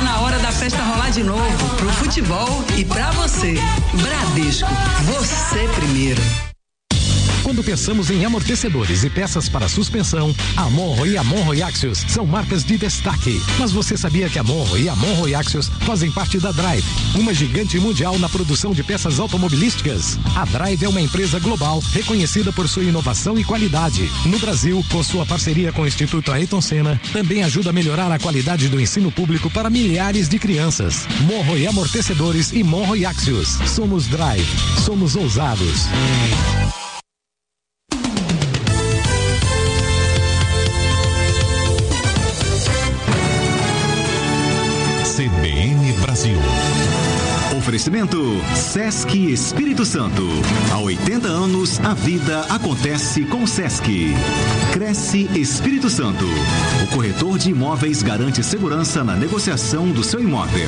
na hora da festa rolar de novo, pro futebol e pra você. Bradesco, você primeiro. Quando pensamos em amortecedores e peças para suspensão, a Monro e a Monro Axios são marcas de destaque. Mas você sabia que a Monro e a Monro Axios fazem parte da Drive, uma gigante mundial na produção de peças automobilísticas? A Drive é uma empresa global reconhecida por sua inovação e qualidade. No Brasil, com sua parceria com o Instituto Ayrton Senna, também ajuda a melhorar a qualidade do ensino público para milhares de crianças. Monro e Amortecedores e Monro Axios. Somos Drive. Somos ousados. CBN Brasil. Oferecimento Sesc Espírito Santo. Há 80 anos, a vida acontece com o Sesc. Cresce Espírito Santo. O corretor de imóveis garante segurança na negociação do seu imóvel.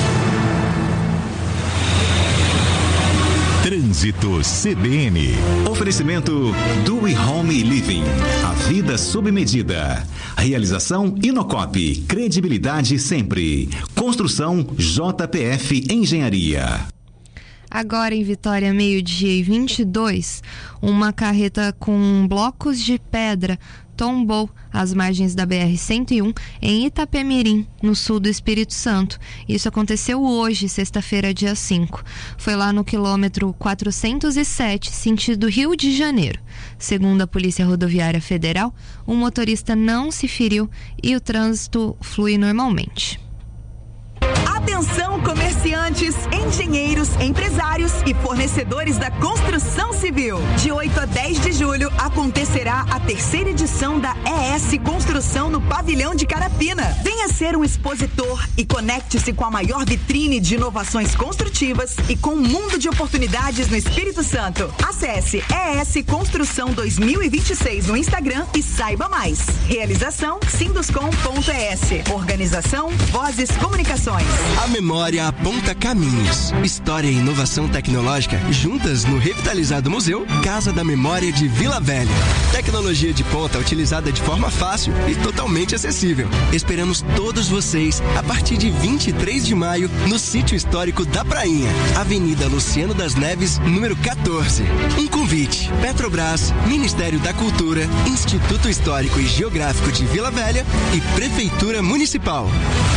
Trânsito CBN. Oferecimento Do Home Living. A vida sob medida. Realização Inocop. Credibilidade sempre. Construção JPF Engenharia. Agora em Vitória, 12:22, uma carreta com blocos de pedra tombou às margens da BR-101 em Itapemirim, no sul do Espírito Santo. Isso aconteceu hoje, sexta-feira, dia 5. Foi lá no quilômetro 407, sentido Rio de Janeiro. Segundo a Polícia Rodoviária Federal, o motorista não se feriu e o trânsito flui normalmente. Atenção, comerciantes, engenheiros, empresários e fornecedores da construção civil. De 8 a 10 de julho acontecerá a terceira edição da ES Construção no Pavilhão de Carapina. Venha ser um expositor e conecte-se com a maior vitrine de inovações construtivas e com um mundo de oportunidades no Espírito Santo. Acesse ES Construção 2026 no Instagram e saiba mais. Realização Sinduscom.es. Organização Vozes Comunicações. A memória aponta caminhos. História e inovação tecnológica juntas no revitalizado Museu Casa da Memória de Vila Velha. Tecnologia de ponta utilizada de forma fácil e totalmente acessível. Esperamos todos vocês a partir de 23 de maio no Sítio Histórico da Prainha, Avenida Luciano das Neves, número 14. Um convite: Petrobras, Ministério da Cultura, Instituto Histórico e Geográfico de Vila Velha e Prefeitura Municipal.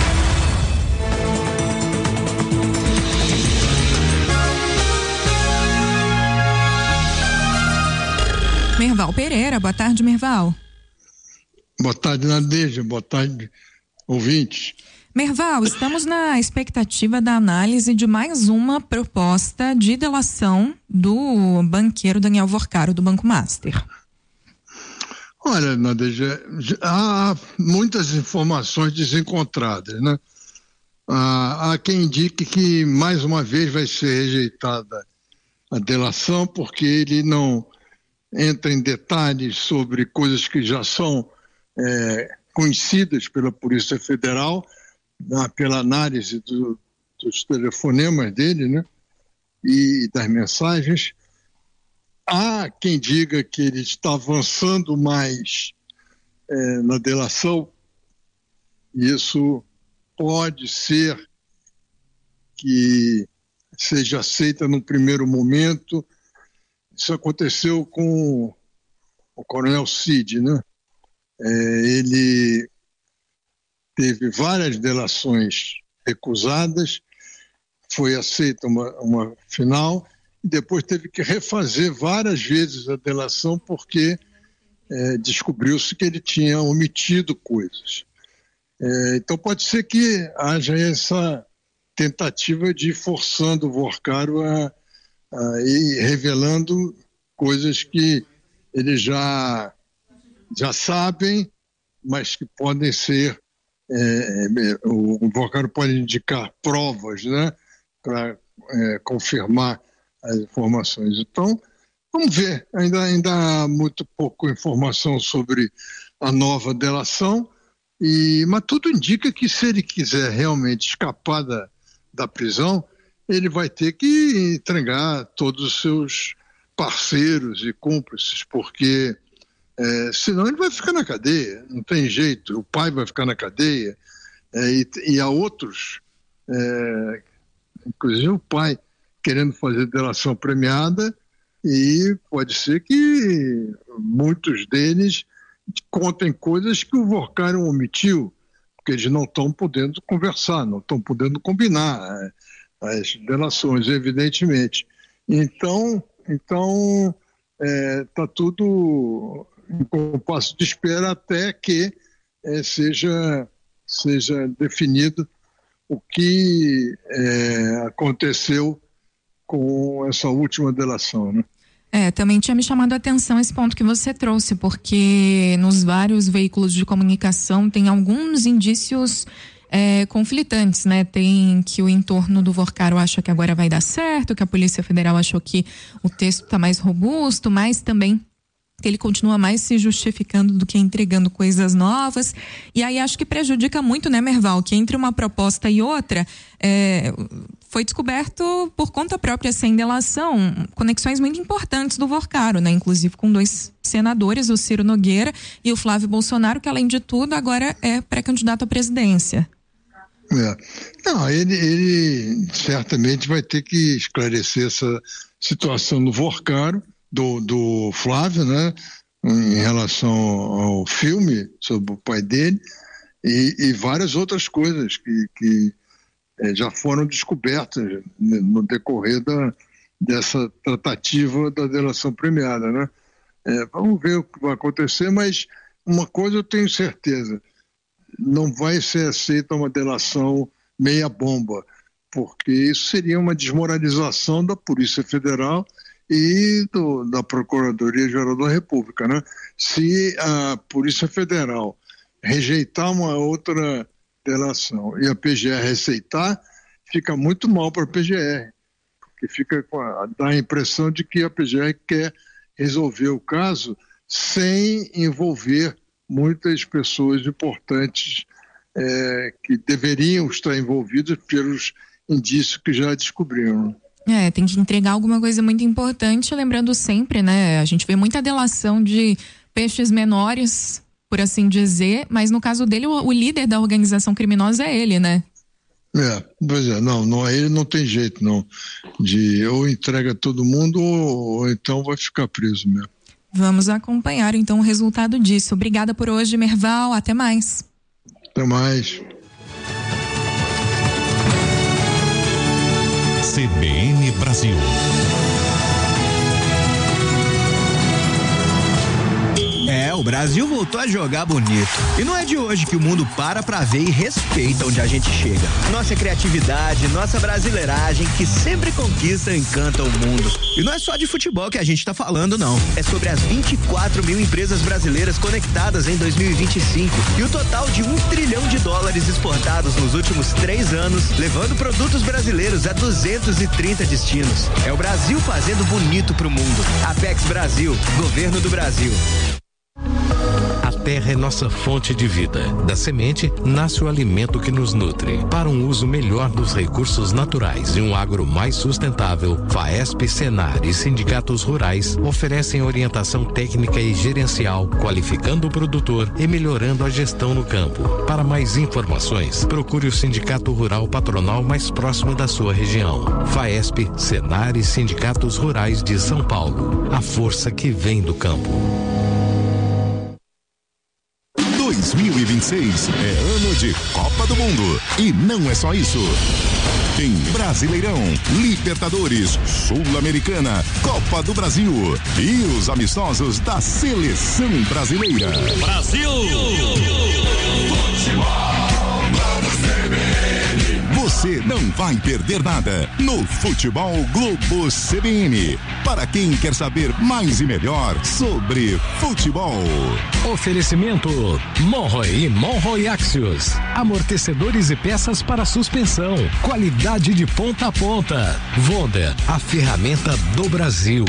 Merval Pereira, boa tarde, Merval. Boa tarde, Nadeja, boa tarde, ouvintes. Merval, estamos na expectativa da análise de mais uma proposta de delação do banqueiro Daniel Vorcaro, do Banco Master. Olha, Nadeja, há muitas informações desencontradas, né? Há quem indique que mais uma vez vai ser rejeitada a delação porque ele não entra em detalhes sobre coisas que já são conhecidas pela Polícia Federal, pela análise dos telefonemas dele, né, e das mensagens. Há quem diga que ele está avançando mais na delação, e isso pode ser que seja aceita num primeiro momento. Isso aconteceu com o Coronel Cid, né? Ele teve várias delações recusadas, foi aceita uma final, e depois teve que refazer várias vezes a delação porque descobriu-se que ele tinha omitido coisas. Então pode ser que haja essa tentativa de ir forçando o Vorcaro a ir revelando coisas que eles já sabem, mas que podem ser, o Vorcaro pode indicar provas, né, para confirmar as informações. Então, vamos ver, ainda há muito pouca informação sobre a nova delação, mas tudo indica que se ele quiser realmente escapar da prisão, ele vai ter que entregar todos os seus parceiros e cúmplices, porque senão ele vai ficar na cadeia, não tem jeito, o pai vai ficar na cadeia, E há outros, inclusive o pai, querendo fazer delação premiada, e pode ser que muitos deles contem coisas que o Workário omitiu, porque eles não estão podendo conversar, não estão podendo combinar as delações, evidentemente. Então está tudo em compasso de espera até que seja definido o que aconteceu com essa última delação, né? Também tinha me chamado a atenção esse ponto que você trouxe, porque nos vários veículos de comunicação tem alguns indícios conflitantes, né? Tem que o entorno do Workário acha que agora vai dar certo, que a Polícia Federal achou que o texto está mais robusto, mas também que ele continua mais se justificando do que entregando coisas novas. E aí acho que prejudica muito, né, Merval, que entre uma proposta e outra foi descoberto por conta própria, sem delação, conexões muito importantes do Workário, né? Inclusive com 2 senadores, o Ciro Nogueira e o Flávio Bolsonaro, que além de tudo agora é pré-candidato à presidência. Não, ele certamente vai ter que esclarecer essa situação do Workário, do Flávio, né, em relação ao filme sobre o pai dele e várias outras coisas que já foram descobertas no decorrer dessa tratativa da delação premiada, né? Vamos ver o que vai acontecer, mas uma coisa eu tenho certeza: não vai ser aceita uma delação meia bomba, porque isso seria uma desmoralização da Polícia Federal e da Procuradoria-Geral da República, né? Se a Polícia Federal rejeitar uma outra delação e a PGR aceitar, fica muito mal para a PGR, porque dá a impressão de que a PGR quer resolver o caso sem envolver muitas pessoas importantes que deveriam estar envolvidas pelos indícios que já descobriram. Tem que entregar alguma coisa muito importante, lembrando sempre, né? A gente vê muita delação de peixes menores, por assim dizer, mas no caso dele, o líder da organização criminosa é ele, né? Pois é, ele não tem jeito, não. Ou entrega todo mundo, ou então vai ficar preso mesmo. Vamos acompanhar, então, o resultado disso. Obrigada por hoje, Merval. Até mais. Até mais. CBN Brasil. O Brasil voltou a jogar bonito. E não é de hoje que o mundo para pra ver e respeita onde a gente chega. Nossa criatividade, nossa brasileiragem, que sempre conquista e encanta o mundo. E não é só de futebol que a gente tá falando, não. É sobre as 24 mil empresas brasileiras conectadas em 2025 e o total de $1 trilhão exportados nos últimos 3 anos, levando produtos brasileiros a 230 destinos. É o Brasil fazendo bonito pro mundo. Apex Brasil, Governo do Brasil. A terra é nossa fonte de vida. Da semente nasce o alimento que nos nutre. Para um uso melhor dos recursos naturais e um agro mais sustentável, FAESP, Senar e sindicatos rurais oferecem orientação técnica e gerencial, qualificando o produtor e melhorando a gestão no campo. Para mais informações, procure o sindicato rural patronal mais próximo da sua região. FAESP, Senar e sindicatos rurais de São Paulo. A força que vem do campo. 2026 é ano de Copa do Mundo. E não é só isso. Tem Brasileirão, Libertadores, Sul-Americana, Copa do Brasil e os amistosos da Seleção Brasileira. Brasil! Você não vai perder nada no Futebol Globo CBN. Para quem quer saber mais e melhor sobre futebol. Oferecimento Monroe e Monroe Axios. Amortecedores e peças para suspensão. Qualidade de ponta a ponta. Vonda, a ferramenta do Brasil.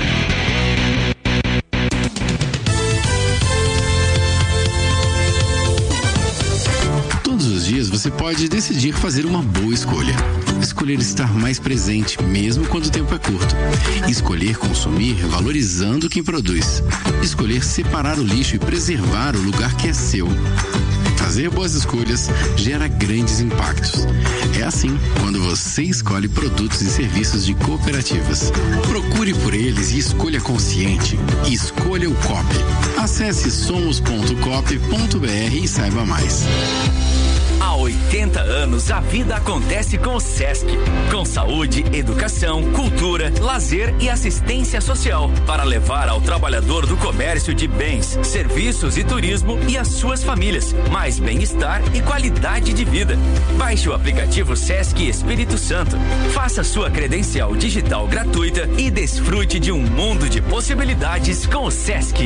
Todos os dias você pode decidir fazer uma boa escolha. Escolher estar mais presente, mesmo quando o tempo é curto. Escolher consumir valorizando quem produz. Escolher separar o lixo e preservar o lugar que é seu. Fazer boas escolhas gera grandes impactos. É assim quando você escolhe produtos e serviços de cooperativas. Procure por eles e escolha consciente. Escolha o COP. Acesse somos.coop.br e saiba mais. Há 80 anos, a vida acontece com o Sesc. Com saúde, educação, cultura, lazer e assistência social. Para levar ao trabalhador do comércio de bens, serviços e turismo e às suas famílias mais bem-estar e qualidade de vida. Baixe o aplicativo Sesc Espírito Santo. Faça sua credencial digital gratuita e desfrute de um mundo de possibilidades com o Sesc.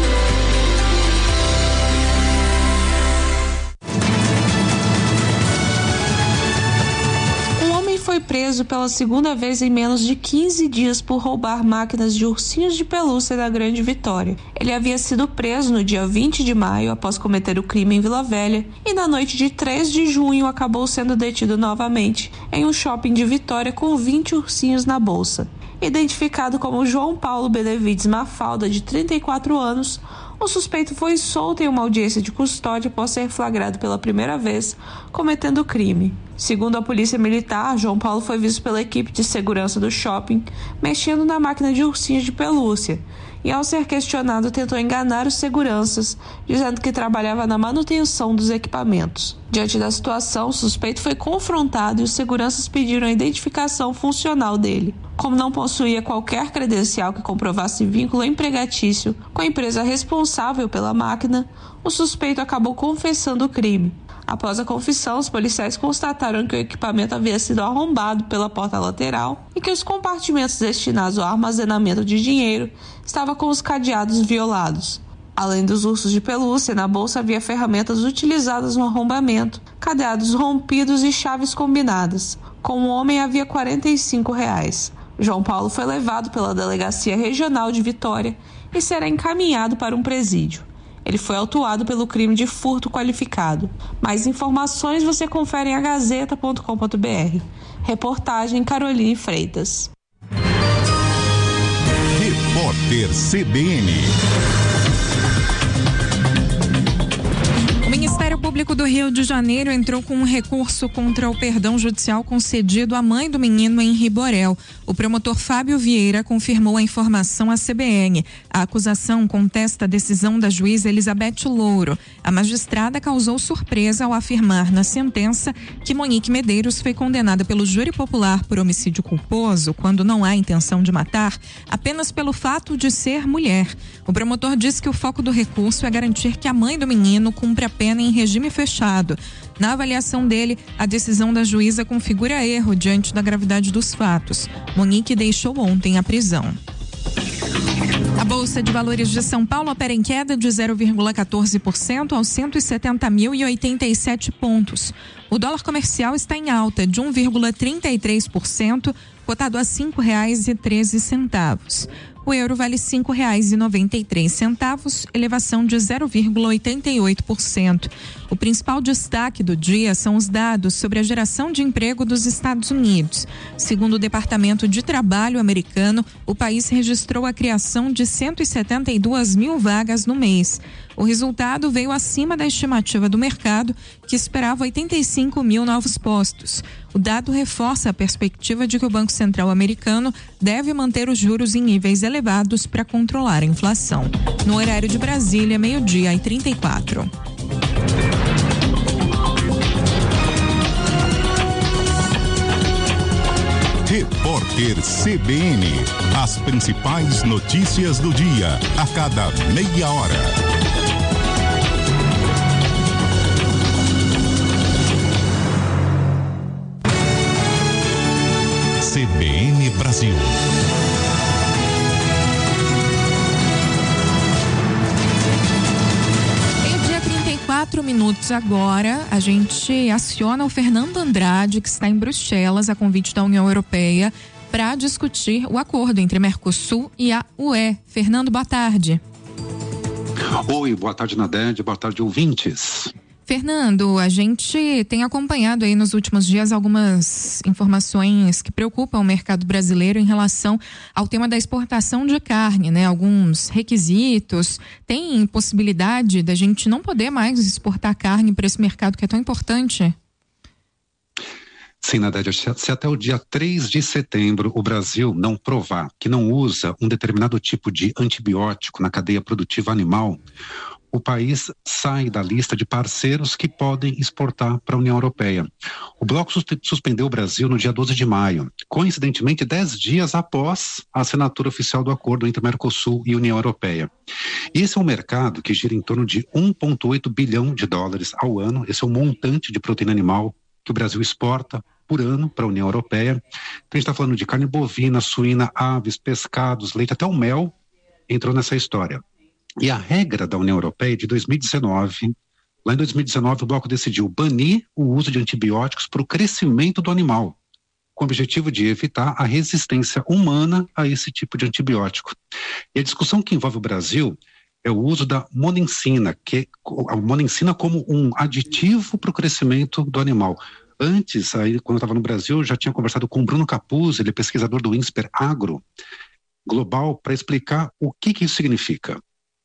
Foi preso pela segunda vez em menos de 15 dias por roubar máquinas de ursinhos de pelúcia da Grande Vitória. Ele havia sido preso no dia 20 de maio após cometer o crime em Vila Velha e na noite de 3 de junho acabou sendo detido novamente em um shopping de Vitória com 20 ursinhos na bolsa. Identificado como João Paulo Benevides Mafalda, de 34 anos, o suspeito foi solto em uma audiência de custódia após ser flagrado pela primeira vez cometendo o crime. Segundo a polícia militar, João Paulo foi visto pela equipe de segurança do shopping mexendo na máquina de ursinhos de pelúcia e, ao ser questionado, tentou enganar os seguranças, dizendo que trabalhava na manutenção dos equipamentos. Diante da situação, o suspeito foi confrontado e os seguranças pediram a identificação funcional dele. Como não possuía qualquer credencial que comprovasse vínculo empregatício com a empresa responsável pela máquina, o suspeito acabou confessando o crime. Após a confissão, os policiais constataram que o equipamento havia sido arrombado pela porta lateral e que os compartimentos destinados ao armazenamento de dinheiro estavam com os cadeados violados. Além dos ursos de pelúcia, na bolsa havia ferramentas utilizadas no arrombamento, cadeados rompidos e chaves combinadas. Com o homem havia R$ 45. João Paulo foi levado pela Delegacia Regional de Vitória e será encaminhado para um presídio. Ele foi autuado pelo crime de furto qualificado. Mais informações você confere em agazeta.com.br. Reportagem Caroline Freitas. Repórter CBN. O Ministério Público do Rio de Janeiro entrou com um recurso contra o perdão judicial concedido à mãe do menino em Riborel. O promotor Fábio Vieira confirmou a informação à CBN. A acusação contesta a decisão da juíza Elizabeth Louro. A magistrada causou surpresa ao afirmar na sentença que Monique Medeiros foi condenada pelo júri popular por homicídio culposo, quando não há intenção de matar, apenas pelo fato de ser mulher. O promotor disse que o foco do recurso é garantir que a mãe do menino cumpra a pena em regime fechado. Na avaliação dele, a decisão da juíza configura erro diante da gravidade dos fatos. Monique deixou ontem a prisão. A Bolsa de Valores de São Paulo opera em queda de 0,14% aos 170.087 pontos. O dólar comercial está em alta de 1,33%, cotado a R$ 5,13. O euro vale R$ 5,93, elevação de 0,88%. O principal destaque do dia são os dados sobre a geração de emprego dos Estados Unidos. Segundo o Departamento de Trabalho americano, o país registrou a criação de 172 mil vagas no mês. O resultado veio acima da estimativa do mercado, que esperava 85 mil novos postos. O dado reforça a perspectiva de que o Banco Central americano deve manter os juros em níveis elevados para controlar a inflação. No horário de Brasília, 12:34. Repórter CBN. As principais notícias do dia, a cada meia hora. CBN Brasil. Meio-dia 34 minutos agora, a gente aciona o Fernando Andrade, que está em Bruxelas, a convite da União Europeia, para discutir o acordo entre Mercosul e a UE. Fernando, boa tarde. Oi, boa tarde, Nadege, boa tarde, ouvintes. Fernando, a gente tem acompanhado aí nos últimos dias algumas informações que preocupam o mercado brasileiro em relação ao tema da exportação de carne, né? Alguns requisitos. Tem possibilidade da gente não poder mais exportar carne para esse mercado que é tão importante? Sim, Nadédia, se até o dia 3 de setembro o Brasil não provar que não usa um determinado tipo de antibiótico na cadeia produtiva animal, o país sai da lista de parceiros que podem exportar para a União Europeia. O bloco suspendeu o Brasil no dia 12 de maio, coincidentemente 10 dias após a assinatura oficial do acordo entre Mercosul e União Europeia. Esse é um mercado que gira em torno de 1,8 bilhão de dólares ao ano. Esse é o montante de proteína animal que o Brasil exporta por ano para a União Europeia. Então, a gente está falando de carne bovina, suína, aves, pescados, leite, até o mel entrou nessa história. E a regra da União Europeia de 2019, lá em 2019 o bloco decidiu banir o uso de antibióticos para o crescimento do animal, com o objetivo de evitar a resistência humana a esse tipo de antibiótico. E a discussão que envolve o Brasil é o uso da monensina, a monensina como um aditivo para o crescimento do animal. Antes, aí, quando eu estava no Brasil, eu já tinha conversado com o Bruno Capuzzi, ele é pesquisador do INSPER Agro Global, para explicar o que isso significa.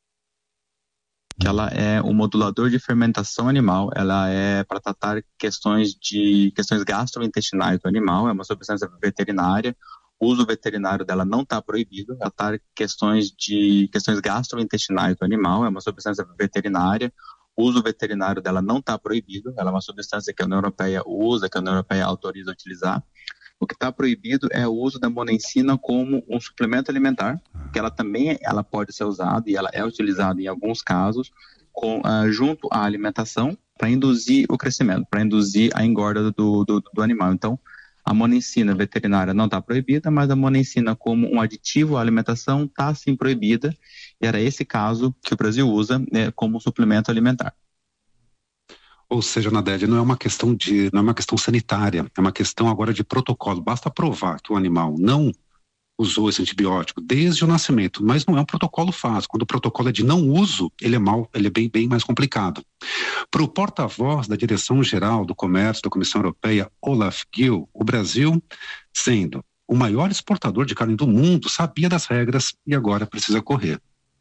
Ela é um modulador de fermentação animal, ela é para tratar questões gastrointestinais do animal, é uma substância veterinária, o uso veterinário dela não está proibido, tratar questões gastrointestinais do animal, é uma substância veterinária, o uso veterinário dela não está proibido, ela é uma substância que a União Europeia usa, que a União Europeia autoriza a utilizar. O que está proibido é o uso da monensina como um suplemento alimentar, que ela pode ser usada e ela é utilizada em alguns casos junto à alimentação para induzir o crescimento, para induzir a engorda do animal. Então, a monensina veterinária não está proibida, mas a monensina como um aditivo à alimentação está sim proibida, e era esse caso que o Brasil usa como suplemento alimentar. Ou seja, Nadédia, não é uma questão sanitária, é uma questão agora de protocolo. Basta provar que o animal não usou esse antibiótico desde o nascimento, mas não é um protocolo fácil. Quando o protocolo é de não uso, ele é bem mais complicado. Para o porta-voz da Direção-Geral do Comércio da Comissão Europeia, Olaf Gill, o Brasil, sendo o maior exportador de carne do mundo, sabia das regras e agora precisa correr.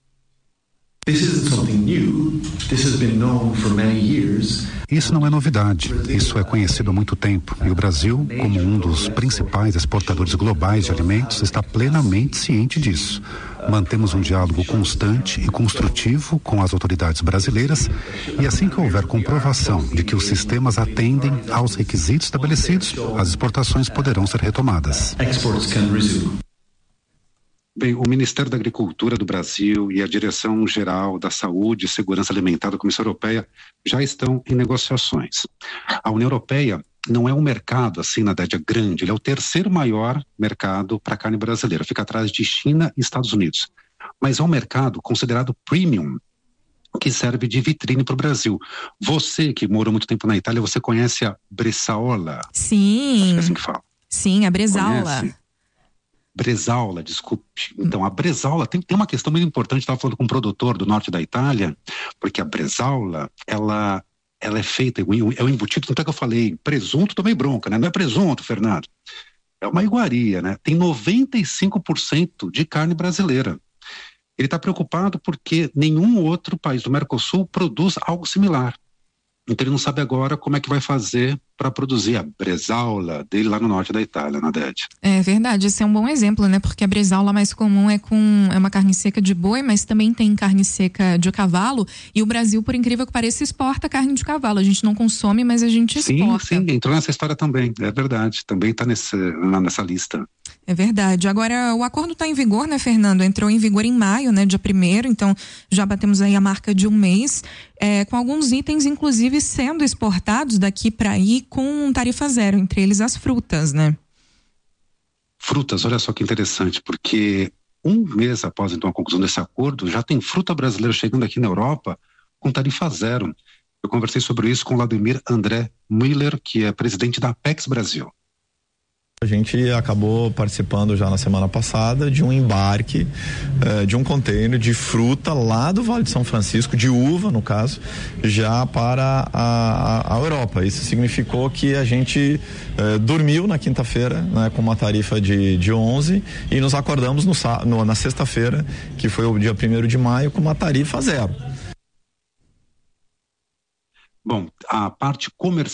Isso não é novidade, isso é conhecido há muito tempo e o Brasil, como um dos principais exportadores globais de alimentos, está plenamente ciente disso. Mantemos um diálogo constante e construtivo com as autoridades brasileiras e assim que houver comprovação de que os sistemas atendem aos requisitos estabelecidos, as exportações poderão ser retomadas. Bem, o Ministério da Agricultura do Brasil e a Direção-Geral da Saúde e Segurança Alimentar da Comissão Europeia já estão em negociações. A União Europeia não é um mercado, assim, Nadédia, grande, ele é o terceiro maior mercado para a carne brasileira, fica atrás de China e Estados Unidos. Mas é um mercado considerado premium, que serve de vitrine para o Brasil. Você, que morou muito tempo na Itália, você conhece a Bresaola? Sim. Acho que é assim que fala. Sim, a Bresaola. Conhece? Bresaola, desculpe. Então, a Bresaola tem uma questão muito importante. Estava falando com um produtor do norte da Itália, porque a Bresaola, ela é feita, é um embutido, tanto é que eu falei, presunto, tomei bronca, né? Não é presunto, Fernando. É uma iguaria, né? Tem 95% de carne brasileira. Ele está preocupado porque nenhum outro país do Mercosul produz algo similar. Então ele não sabe agora como é que vai fazer para produzir a Bresaola dele lá no norte da Itália, Nadete. É verdade, esse é um bom exemplo, né? Porque a Bresaola mais comum é uma carne seca de boi, mas também tem carne seca de cavalo, e o Brasil, por incrível que pareça, exporta carne de cavalo. A gente não consome, mas a gente exporta. Sim, entrou nessa história também, é verdade, também está nessa lista. É verdade. Agora, o acordo está em vigor, né, Fernando? Entrou em vigor em maio, né, dia 1º, então já batemos aí a marca de um mês, com alguns itens, inclusive, sendo exportados daqui para aí com tarifa zero, entre eles as frutas, né? Frutas, olha só que interessante, porque um mês após, então, a conclusão desse acordo, já tem fruta brasileira chegando aqui na Europa com tarifa zero. Eu conversei sobre isso com o Vladimir André Müller, que é presidente da Apex Brasil. A gente acabou participando já na semana passada de um embarque de um container de fruta lá do Vale de São Francisco, de uva no caso, já para a Europa. Isso significou que a gente dormiu na quinta-feira, né, com uma tarifa de 11 e nos acordamos na sexta-feira, que foi o dia 1º de maio, com uma tarifa 0. Bom, a parte comercial